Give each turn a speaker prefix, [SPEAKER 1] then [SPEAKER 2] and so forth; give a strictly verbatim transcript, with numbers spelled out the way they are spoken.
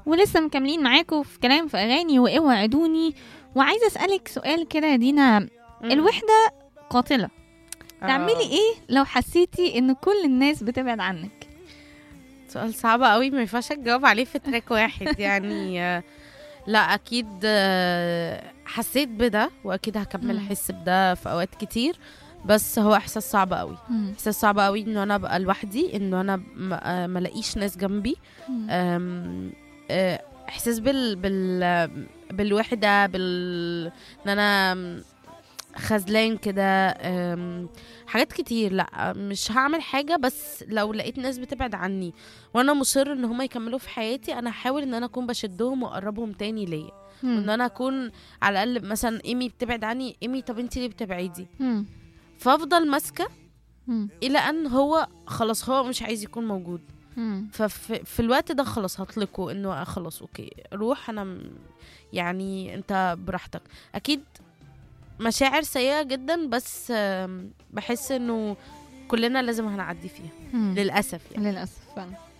[SPEAKER 1] ولسه مكملين معاكم في كلام في اغاني واوعدوني. وعايزه اسالك سؤال كده يا دينا،
[SPEAKER 2] مم.
[SPEAKER 1] الوحده قاتله،
[SPEAKER 2] آه.
[SPEAKER 1] تعملي ايه لو حسيتي ان كل الناس بتبعد عنك؟
[SPEAKER 2] سؤال صعب قوي، ما ينفعش اجاوب عليه في تراك واحد يعني. آه، لا اكيد، آه، حسيت بده واكيد هكمل
[SPEAKER 1] مم.
[SPEAKER 2] احس بده في اوقات كتير. بس هو احساس صعب قوي،
[SPEAKER 1] مم.
[SPEAKER 2] احساس صعب قوي انه انا ابقى لوحدي، انه انا م- آه، ما الاقيش ناس جنبي.
[SPEAKER 1] مم.
[SPEAKER 2] أم، آه، احساس بال بال بالوحده، بال ان انا خذلان كده. أم، حاجات كتير. لا مش هعمل حاجه، بس لو لقيت ناس بتبعد عني وانا مصر ان هم يكملوا في حياتي، انا هحاول ان انا اكون بشدهم واقربهم تاني ليا. وان
[SPEAKER 1] مم.
[SPEAKER 2] انا اكون على الاقل مثلا ايمي بتبعد عني، ايمي طب انتي ليه بتبعدي؟
[SPEAKER 1] مم.
[SPEAKER 2] فافضل ماسكه
[SPEAKER 1] مم.
[SPEAKER 2] الى ان هو خلاص هو مش عايز يكون موجود.
[SPEAKER 1] مم.
[SPEAKER 2] ففي في الوقت ده خلاص هطلقه انه آه خلاص اوكي روح، انا م- يعني انت براحتك. اكيد مشاعر سيئة جدا، بس آم، بحس انه كلنا لازم هنعدي فيها
[SPEAKER 1] مم.
[SPEAKER 2] للأسف يعني.
[SPEAKER 1] للاسف فعلا.